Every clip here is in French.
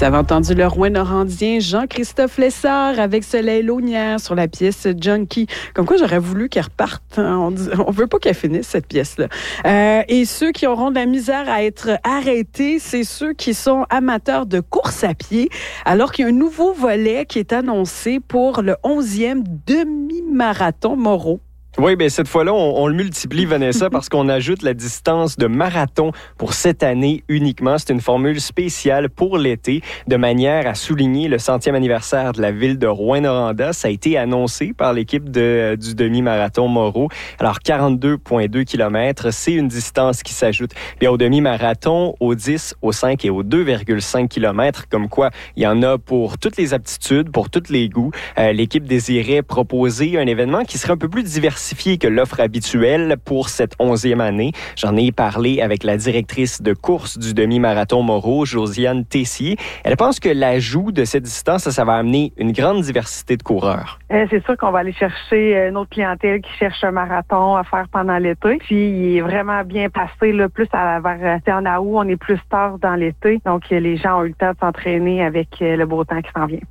Vous avez entendu le Rouyn-Norandien Jean-Christophe Lessard avec Soleil Launière sur la pièce Junkie. Comme quoi, j'aurais voulu qu'elle reparte. On veut pas qu'elle finisse, cette pièce-là. Et ceux qui auront de la misère à être arrêtés, c'est ceux qui sont amateurs de course à pied, alors qu'il y a un nouveau volet qui est annoncé pour le 11e demi-marathon Moreau. Oui, bien cette fois-là, on le multiplie, Vanessa, parce qu'on ajoute la distance de marathon pour cette année uniquement. C'est une formule spéciale pour l'été, de manière à souligner le 100e anniversaire de la ville de Rouyn-Noranda. Ça a été annoncé par l'équipe du demi-marathon Moreau. Alors, 42,2 km, c'est une distance qui s'ajoute bien au demi-marathon, au 10, au 5 et au 2,5 km. Comme quoi, il y en a pour toutes les aptitudes, pour tous les goûts. L'équipe désirait proposer un événement qui serait un peu plus diversifié que l'offre habituelle pour cette 11e année. J'en ai parlé avec la directrice de course du demi-marathon Moreau, Josiane Tessier. Elle pense que l'ajout de cette distance, ça va amener une grande diversité de coureurs. C'est sûr qu'on va aller chercher notre clientèle qui cherche un marathon à faire pendant l'été. Puis, il est vraiment bien passé, là, plus vers en août, on est plus tard dans l'été. Donc, les gens ont eu le temps de s'entraîner avec le beau temps qui s'en vient.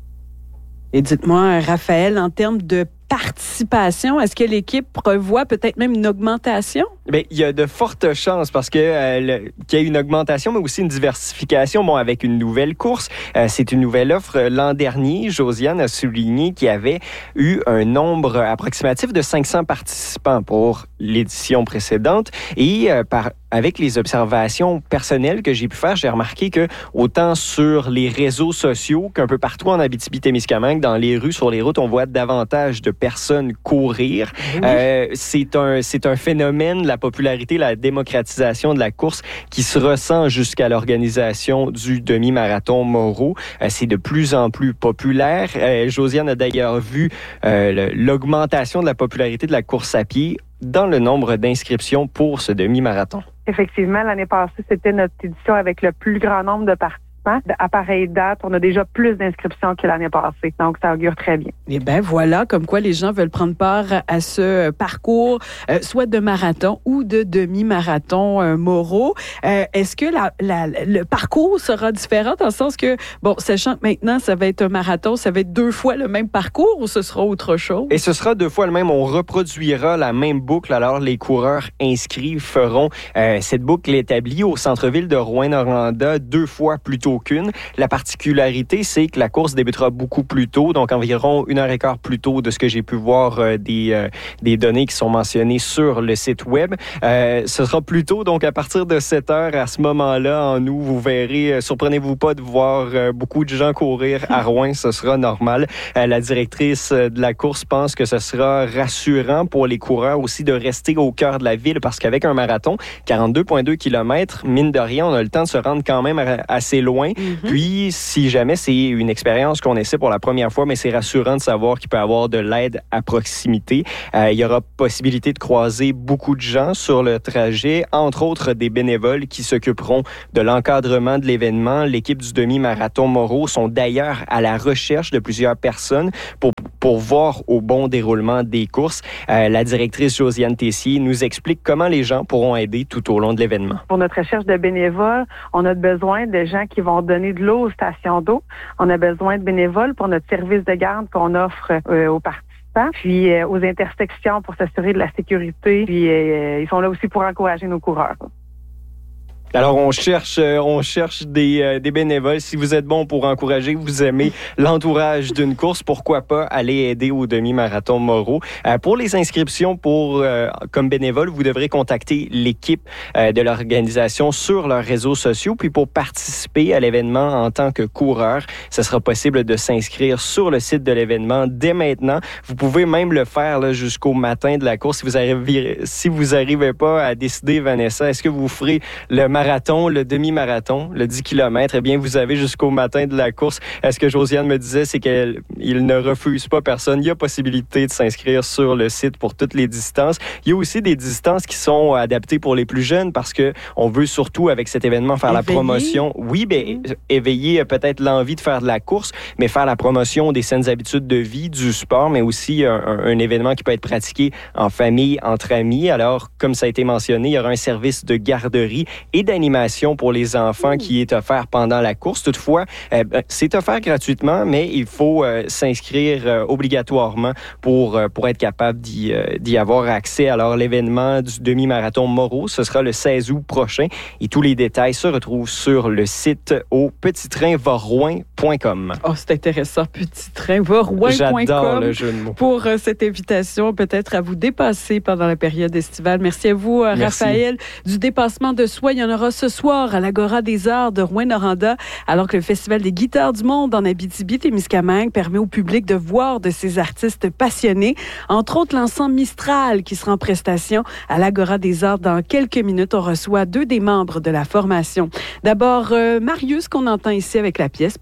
Et dites-moi, Raphaël, en termes de participation, est-ce que l'équipe prévoit peut-être même une augmentation? Bien, il y a de fortes chances parce que qu'il y ait une augmentation, mais aussi une diversification. Bon, avec une nouvelle course, c'est une nouvelle offre. L'an dernier, Josiane a souligné qu'il y avait eu un nombre approximatif de 500 participants pour l'édition précédente. Et avec les observations personnelles que j'ai pu faire, j'ai remarqué que autant sur les réseaux sociaux qu'un peu partout en Abitibi-Témiscamingue, dans les rues, sur les routes, on voit davantage de personnes courir. Oui. C'est un phénomène, la popularité, la démocratisation de la course qui se ressent jusqu'à l'organisation du demi-marathon Moreau. C'est de plus en plus populaire. Josiane a d'ailleurs vu l'augmentation de la popularité de la course à pied dans le nombre d'inscriptions pour ce demi-marathon. Effectivement, l'année passée, c'était notre édition avec le plus grand nombre de participants. À pareille date, on a déjà plus d'inscriptions que l'année passée. Donc, ça augure très bien. Eh bien, voilà, comme quoi les gens veulent prendre part à ce parcours, soit de marathon ou de demi-marathon Moreau. Est-ce que le parcours sera différent dans le sens que, bon, sachant que maintenant, ça va être un marathon, ça va être 2 fois le même parcours ou ce sera autre chose? Et ce sera 2 fois le même. On reproduira la même boucle. Alors, les coureurs inscrits feront cette boucle établie au centre-ville de Rouyn-Noranda 2 fois plus tôt qu'une. La particularité, c'est que la course débutera beaucoup plus tôt, donc environ 1h15 plus tôt de ce que j'ai pu voir des données qui sont mentionnées sur le site web. Ce sera plus tôt, donc à partir de 7h, à ce moment-là, en août, vous verrez, surprenez-vous pas de voir beaucoup de gens courir à Rouyn, ce sera normal. La directrice de la course pense que ce sera rassurant pour les coureurs aussi de rester au cœur de la ville, parce qu'avec un marathon, 42,2 km, mine de rien, on a le temps de se rendre quand même assez loin. Mm-hmm. Puis, si jamais c'est une expérience qu'on essaie pour la première fois, mais c'est rassurant de savoir qu'il peut y avoir de l'aide à proximité. Il y aura possibilité de croiser beaucoup de gens sur le trajet, entre autres des bénévoles qui s'occuperont de l'encadrement de l'événement. L'équipe du demi-marathon Moreau sont d'ailleurs à la recherche de plusieurs personnes pour voir au bon déroulement des courses. La directrice Josiane Tessier nous explique comment les gens pourront aider tout au long de l'événement. Pour notre recherche de bénévoles, on a besoin de gens qui vont donner de l'eau aux stations d'eau. On a besoin de bénévoles pour notre service de garde qu'on offre aux participants, puis aux intersections pour s'assurer de la sécurité. Puis ils sont là aussi pour encourager nos coureurs. Alors, on cherche des bénévoles. Si vous êtes bon pour encourager, vous aimez l'entourage d'une course, pourquoi pas aller aider au demi-marathon Moreau. Pour les inscriptions comme bénévole, vous devrez contacter l'équipe de l'organisation sur leurs réseaux sociaux. Puis pour participer à l'événement en tant que coureur, ce sera possible de s'inscrire sur le site de l'événement dès maintenant. Vous pouvez même le faire là, jusqu'au matin de la course. Si vous arrivez pas à décider, Vanessa, est-ce que vous ferez le marathon, le demi-marathon, le 10 km, eh bien, vous avez jusqu'au matin de la course. Ce que Josiane me disait, c'est qu'il ne refuse pas personne. Il y a possibilité de s'inscrire sur le site pour toutes les distances. Il y a aussi des distances qui sont adaptées pour les plus jeunes parce que on veut surtout, avec cet événement, faire la promotion. Oui, bien, éveiller peut-être l'envie de faire de la course, mais faire la promotion des saines habitudes de vie, du sport, mais aussi un événement qui peut être pratiqué en famille, entre amis. Alors, comme ça a été mentionné, il y aura un service de garderie et d'animation pour les enfants qui est offert pendant la course. Toutefois, c'est offert gratuitement, mais il faut s'inscrire obligatoirement pour être capable d'y avoir accès. Alors, l'événement du demi-marathon Moreau, ce sera le 16 août prochain et tous les détails se retrouvent sur le site au petittrainvarouin.com. Oh, c'est intéressant, petittrainvarouin.com. J'adore le jeu de mots. Pour cette invitation, peut-être à vous dépasser pendant la période estivale. Merci à vous, Raphaël. Du dépassement de soi, il y en aura ce soir à l'Agora des Arts de Rouyn-Noranda, alors que le Festival des guitares du monde en Abitibi-Témiscamingue permet au public de voir de ces artistes passionnés, entre autres l'ensemble Mistral qui sera en prestation à l'Agora des Arts dans quelques minutes. On reçoit 2 des membres de la formation. D'abord, Marius, qu'on entend ici avec la pièce